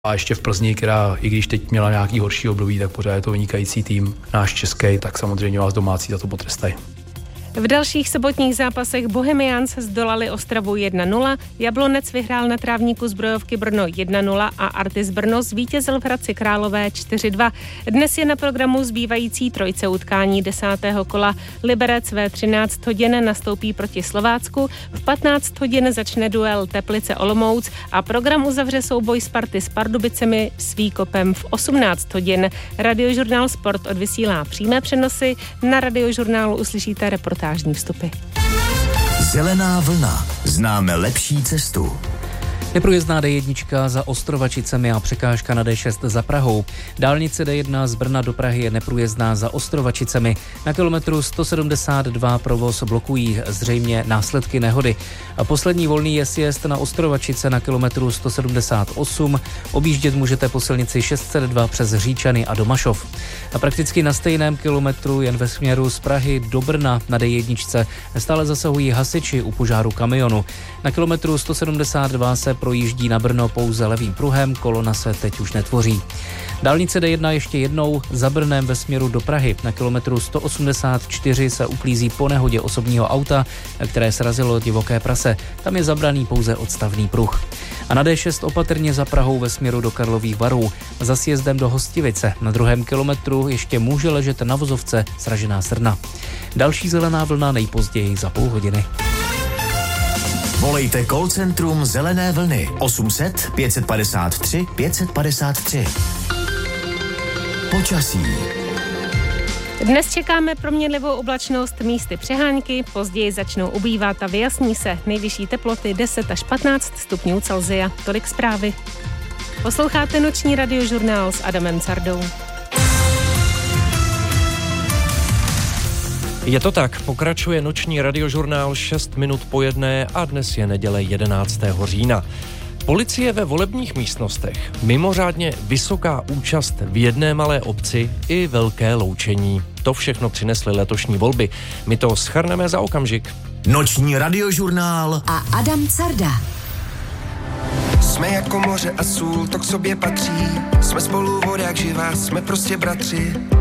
A ještě v Plzni, která i když teď měla nějaký horší období, tak pořád je to vynikající tým, náš český, tak samozřejmě vás domácí za to potrestají. V dalších sobotních zápasech Bohemians zdolali Ostravu 1-0, Jablonec vyhrál na trávníku Zbrojovky Brno 1-0 a Artis Brno zvítězil v Hradci Králové 4-2. Dnes je na programu zbývající trojce utkání 10. kola. Liberec ve 13 hodin nastoupí proti Slovácku, v 15 hodin začne duel Teplice Olomouc a program uzavře souboj Sparty s Pardubicemi s Výkopem v 18 hodin. Radiožurnál Sport odvysílá přímé přenosy, na Radiožurnálu uslyšíte reportážní vstupy. Zelená vlna. Známe lepší cestu. Neprůjezdná D1 za Ostrovačicemi a překážka na D6 za Prahou. Dálnice D1 z Brna do Prahy je neprůjezdná za Ostrovačicemi. Na kilometru 172 provoz blokují zřejmě následky nehody. A poslední volný je sjezd na Ostrovačice na kilometru 178. Objíždět můžete po silnici 602 přes Říčany a Domašov. A prakticky na stejném kilometru jen ve směru z Prahy do Brna na D1 stále zasahují hasiči u požáru kamionu. Na kilometru 172 se projíždí na Brno pouze levým pruhem, kolona se teď už netvoří. Dálnice D1 ještě jednou za Brnem ve směru do Prahy. Na kilometru 184 se uklízí po nehodě osobního auta, které srazilo divoké prase. Tam je zabraný pouze odstavný pruh. A na D6 opatrně za Prahou ve směru do Karlových Varů. Za sjezdem do Hostivice na 2. kilometru ještě může ležet na vozovce sražená srna. Další zelená vlna nejpozději za půl hodiny. Volejte call centrum Zelené vlny 800 553 553. Počasí. Dnes čekáme proměnlivou oblačnost, místy přehánky, později začnou ubývat a vyjasní se. Nejvyšší teploty 10 až 15 stupňů Celsia. Tolik zprávy. Posloucháte noční radiožurnál s Adamem Cardou. Je to tak, pokračuje noční radiožurnál 6 minut po 1 a dnes je neděle 11. října. Policie ve volebních místnostech, mimořádně vysoká účast v jedné malé obci i velké loučení. To všechno přinesly letošní volby. My to shrneme za okamžik. Noční radiožurnál a Adam Carda. Jsme jako moře a sůl, to k sobě patří. Jsme spolu vodák živá, jsme prostě bratři.